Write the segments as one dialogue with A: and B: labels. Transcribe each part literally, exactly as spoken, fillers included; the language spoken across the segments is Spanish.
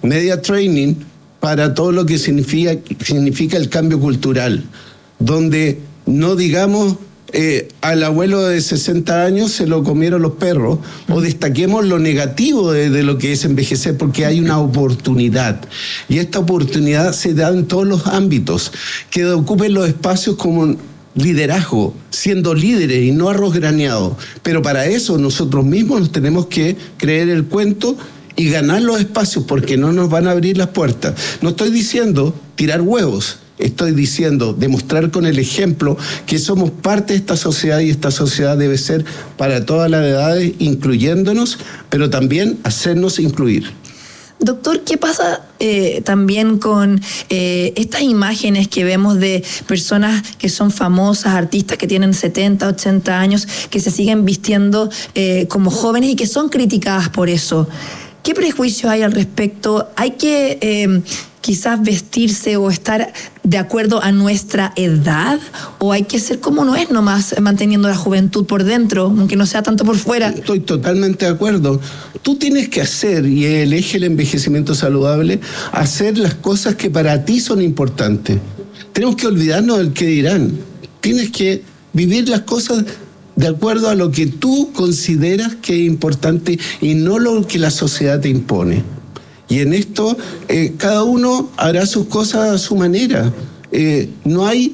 A: media training para todo lo que significa, significa el cambio cultural, donde no digamos eh, al abuelo de sesenta años se lo comieron los perros, o destaquemos lo negativo de, de lo que es envejecer, porque hay una oportunidad, y esta oportunidad se da en todos los ámbitos, que ocupen los espacios como liderazgo, siendo líderes y no arroz graneado. Pero para eso nosotros mismos nos tenemos que creer el cuento y ganar los espacios, porque no nos van a abrir las puertas. No estoy diciendo tirar huevos, estoy diciendo demostrar con el ejemplo que somos parte de esta sociedad, y esta sociedad debe ser para todas las edades, incluyéndonos, pero también hacernos incluir.
B: Doctor, ¿qué pasa eh, también con eh, estas imágenes que vemos de personas que son famosas, artistas que tienen setenta, ochenta años, que se siguen vistiendo eh, como jóvenes y que son criticadas por eso? ¿Qué prejuicios hay al respecto? ¿Hay que eh, quizás vestirse o estar de acuerdo a nuestra edad? ¿O hay que ser como uno es nomás, manteniendo la juventud por dentro, aunque no sea tanto por fuera?
A: Estoy totalmente de acuerdo. Tú tienes que hacer, y el eje del envejecimiento saludable, hacer las cosas que para ti son importantes. Tenemos que olvidarnos del qué dirán. Tienes que vivir las cosas de acuerdo a lo que tú consideras que es importante y no lo que la sociedad te impone. Y en esto, eh, cada uno hará sus cosas a su manera. Eh, no hay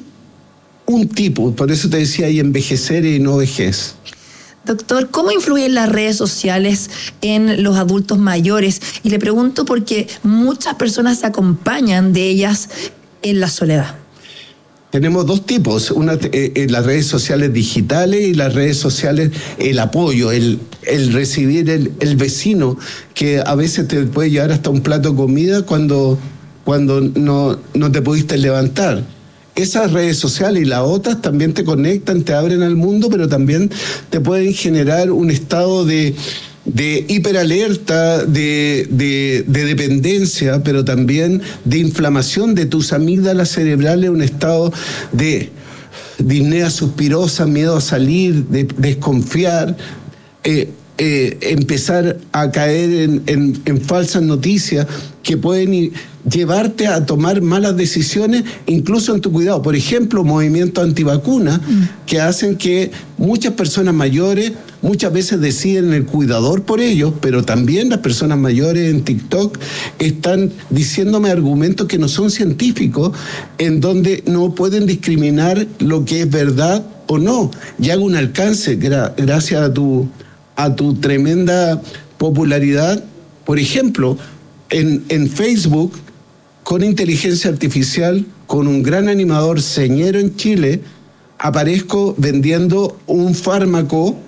A: un tipo, por eso te decía, hay envejecer y no vejez.
B: Doctor, ¿cómo influyen las redes sociales en los adultos mayores? Y le pregunto porque muchas personas se acompañan de ellas en la soledad.
A: Tenemos dos tipos, una, eh, eh, las redes sociales digitales y las redes sociales, el apoyo, el, el recibir el, el vecino, que a veces te puede llevar hasta un plato de comida cuando, cuando no, no te pudiste levantar. Esas redes sociales y las otras también te conectan, te abren al mundo, pero también te pueden generar un estado de, de hiperalerta, de, de, de dependencia, pero también de inflamación de tus amígdalas cerebrales, un estado de disnea suspirosa, miedo a salir, de, de desconfiar, eh, eh, empezar a caer en, en, en falsas noticias que pueden ir, llevarte a tomar malas decisiones, incluso en tu cuidado. Por ejemplo, movimientos antivacunas mm. que hacen que muchas personas mayores muchas veces deciden el cuidador por ellos, pero también las personas mayores en TikTok están diciéndome argumentos que no son científicos, en donde no pueden discriminar lo que es verdad o no. Y hago un alcance gra- gracias a tu, a tu tremenda popularidad. Por ejemplo, en, en Facebook, con inteligencia artificial, con un gran animador señero en Chile, aparezco vendiendo un fármaco,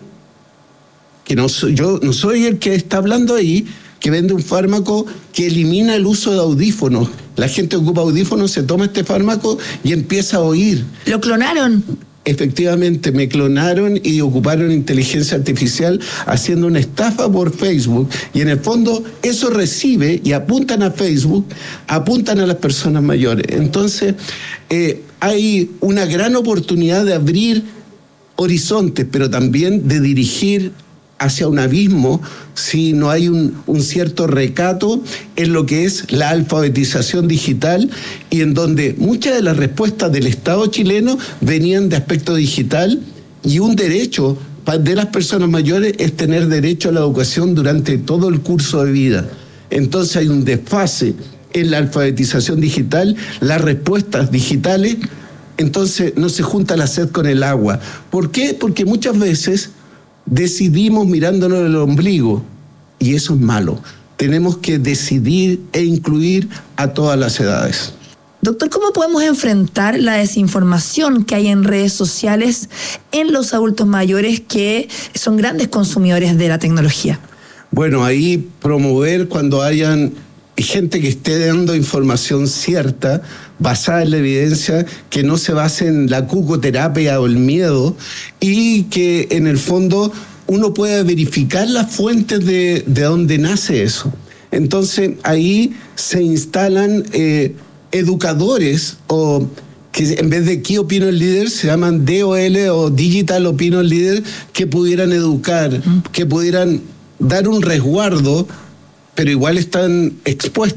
A: que no soy, yo no soy el que está hablando ahí, que vende un fármaco que elimina el uso de audífonos. La gente ocupa audífonos, se toma este fármaco y empieza a oír.
B: ¿Lo clonaron?
A: Efectivamente, me clonaron y ocuparon inteligencia artificial haciendo una estafa por Facebook, y en el fondo eso recibe y apuntan a Facebook, apuntan a las personas mayores. Entonces, eh, hay una gran oportunidad de abrir horizontes, pero también de dirigir hacia un abismo si no hay un, un cierto recato en lo que es la alfabetización digital, y en donde muchas de las respuestas del Estado chileno venían de aspecto digital, y un derecho de las personas mayores es tener derecho a la educación durante todo el curso de vida. Entonces hay un desfase en la alfabetización digital, las respuestas digitales, entonces no se junta la sed con el agua. ¿Por qué? Porque muchas veces decidimos mirándonos el ombligo, y eso es malo. Tenemos que decidir e incluir a todas las edades.
B: Doctor, ¿cómo podemos enfrentar la desinformación que hay en redes sociales en los adultos mayores que son grandes consumidores de la tecnología?
A: Bueno, ahí promover cuando hayan gente que esté dando información cierta, basada en la evidencia, que no se base en la cucoterapia o el miedo, y que en el fondo uno pueda verificar las fuentes de, de donde nace eso. Entonces ahí se instalan eh, educadores, o que en vez de ¿Qué opina el líder?, se llaman D O L o Digital Opinion Leader, que pudieran educar, que pudieran dar un resguardo, pero igual están expuestos